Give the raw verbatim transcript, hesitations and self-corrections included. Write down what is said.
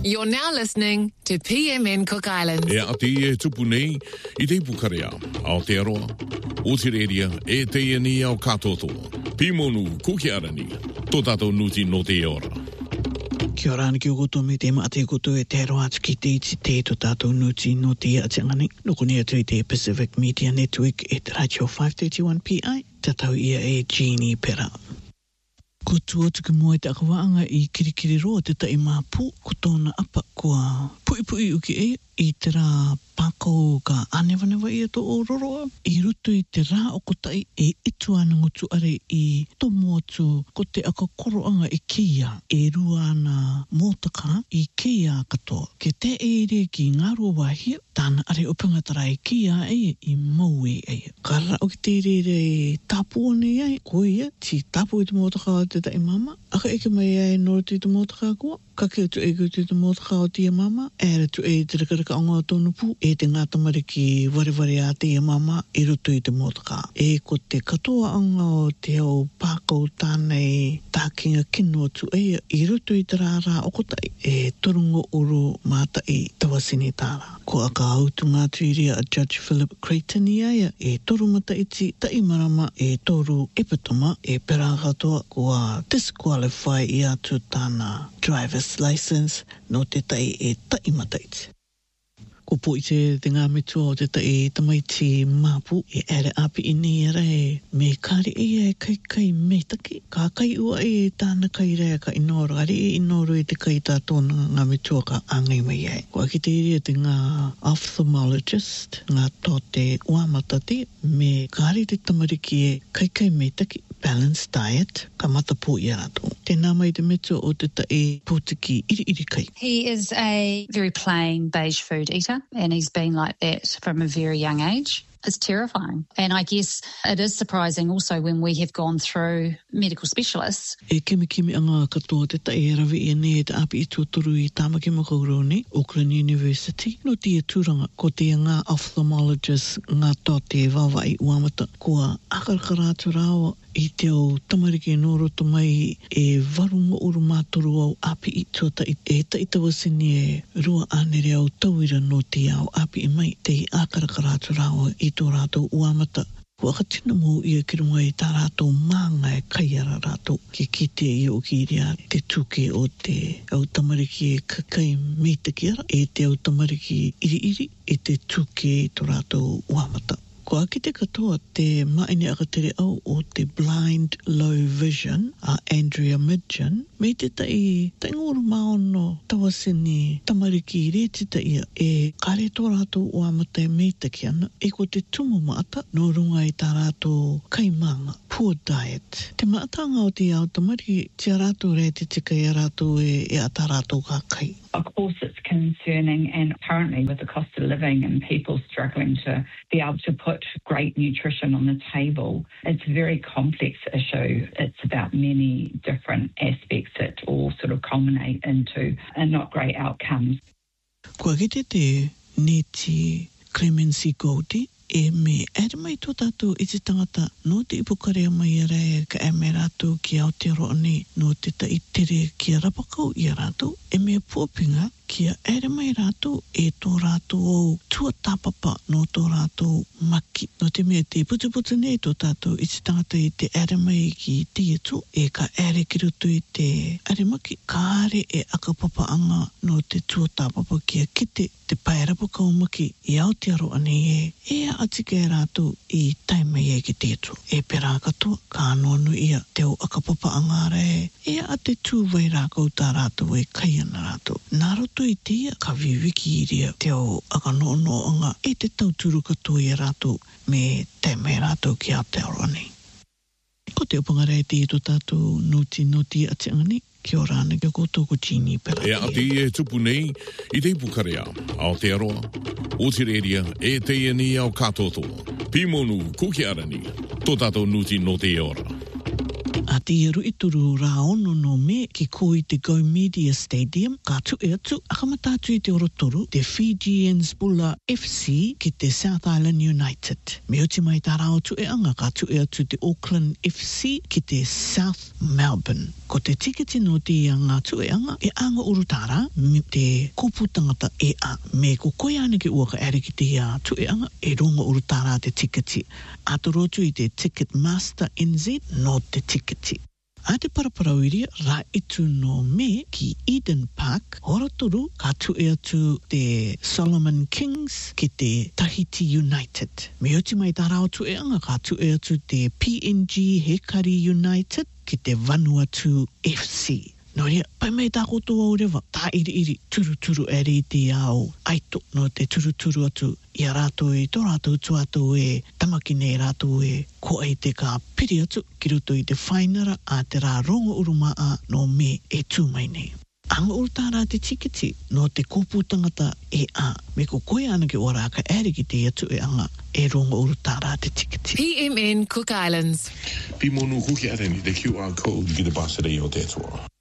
You're now listening to P M N Cook Islands. E ati e tupu nei, I te pukarea, Aotearoa, Otireria, e te iani au katoto, Pimonu, Kukiarani, tō tātou nuti no te ora. Kia ora ana ki o koto me te maate koto e te aroa atu ki te iti te tō tātou nuti no te atangani. Noko ni atu i te Pacific Media Network e te Radio five thirty-one P I, tatau ia e Jeannie Pera. Ko tu atu ki mua te akawaanga I kirikiri roa te tai māpū ko tōna apa kua pui pui uki e I te rā pākau ka anewanewa ia tō o roroa. I rutu I te rā o ko tai e itu ana ngutu are I tomo atu ko te aka koroanga I kia e rua ana mōtaka I kia katoa. Ke te e re ki ngā rua wahia, tāna are upanga tara I kia e I maue e. Ka rā o ki te re re tāpua nei ai, ko ia, ti tāpua I te mōtaka o te tai mama. Aka eke mai ai nōru te mōtaka kua. Ka ke tu e te mōtaka o tia mama, e tu e te rakaraka onga o tōnu pū, e te ngā tamariki wareware a tia mama, I roto I te mōtaka. E ko te katoa onga o te au pākau tānei tākinga kino tu e, I roto I te rārā okotai, e torungo uru mātai tawasini tāra. Ko aka autu ngā tuiria a Judge Philip Creighton I aia, e toru mata iti tai marama, e toru epitoma, e pera katoa kua disqualify I atu tāna driver's license no te tai e tai mata iti. Ko po I te te ngā mitua o te tai tamaiti māpū e ere api I nei ara e me kāre e e kai kai me taki. Ka kai ua e tāna kai rea ka inoro. Ari e inoro e te kai tātona ngā mitua ka angai mai e. Ko aki te iria te ngā ophthalmologist, ngā tō te uamata te me kāre te tamariki e kai kai me taki. Balanced diet, ka mata po I rato. Tēnā mai te mitua o te tai pūtiki iri iri kai. He is a very plain beige food eater and he's been like that from a very young age. It's terrifying. And I guess it is surprising also when we have gone through medical specialists. E kemi kemi anga katoa te tai e rawi e ne te api I tuaturu I Tāmaki Makaurau ne, Auckland University. No tia tūranga ko te ngā ophthalmologist ngā tō te wawa I uamata. Kua akakaratu rāua I te au tamariki no roto mai e warunga uru mātoru au api I tuata e taitawasini e rua anere au tauira no te au api I mai te akarakaratu rāua I tō rātou uamata. Kua katina mō ia ki runga I tā rātou mānga e kaiara rātou ke kite I o ki rea te tuke o te au tamariki e kakai mei te kiara e te au tamariki iri iri e te tuke I tō rātou uamata. Ko aki te katoa te maine akatere au o te blind low vision a Andrea Midgen me te tai tai ngoro maono tawasini tamariki I reti ta ia e kare tō rātou o amata e meita ki ana e ko te tumu maata no runga I tā rātou kaimanga poor diet. Te maatanga o te au tamariki tia rātou reti te kai a rātou e, e a tā rātou ka kai. Of course, it's concerning, and currently with the cost of living and people struggling to be able to put great nutrition on the table, it's a very complex issue. It's about many different aspects that all sort of culminate into and not great outcomes. Kua kite te neti Clemency Goldie, e me ere mai tō tātou I te tangata no te ipukarea mai a rea ka e me rātou ki Aotearoa nei no te tai tere ki a rapakau I a rātou e me pōpinga ki a ere mai rātou e tō rātou au tua tāpapa no tō rātou maki. No te mea te putu putu nei tō tātou I te tangata I te ere mai ki te etu e ka ere ki rutu I te ere maki ka are e akapapa anga no te tua tāpapa ki a kite te pai rapakau maki I Aotearoa nei e e a atike e rātou I taimai e ki te etu. E pera katoa ka anonu ia te o akapapa anga re e a te tūwai rākau tā rātou e kai ana rātou. Nā roto I te ia ka viwiki I ria te o akanono anga e te tauturu katoa I rātou me taimai rātou ki Aotearoa nei. Ko te opangara e te i tō tātou noti noti ati angani. Kia ora ana kia koutou ko Jeannie Pera. E ati e tupu nei I te ipukarea, Aotearoa, Otireria, e te iani au katoto, Pimonu, Kukiarani, tō tātou nuti no te ora. A te iru i turu rā ono no me ki ko i te Go Media Stadium, ka tu e atu, akamatatu i te orotoro, te Fijians Bulla F C ki te South Island United. Me oti mai tā rao tu e anga, ka tu e atu te Auckland F C ki te South Melbourne. Ko te tiketi no te anga tu e anga, e anga urutara, me te kupu tangata e a. Me ko koe ane ki ua ka ere ki te a tu e anga, e ronga urutara te tiketi. Atorotu i te Ticketmaster N Z no te tiketi. A te paraparawiri, rā itu no me ki Eden Park, horatoru ka tu e atu te Solomon Kings ki te Tahiti United. Me oti mai tā rao tu e anga ka tu e atu te P N G Hekari United ki te Vanuatu F C. No rea, pai mai tā kotoa o rewa, tā iri iri turu turu e re te ao aito no te turu turu atu i a rātou e tō rātou tu atu e tamaki nei rātou e ko ai te ka piri atu ki ruto i te whainara a te rā rongo urumaa no me e tū mai nei. Anga urutara te tiketi no te kōpū tangata e a. Me ko koe ana ki ora ka ere ki te atu e anga e rongo urutara te tiketi. P M N Cook Islands. Pimonu Kukiarani, the Q R code ki te pasere i o te atua.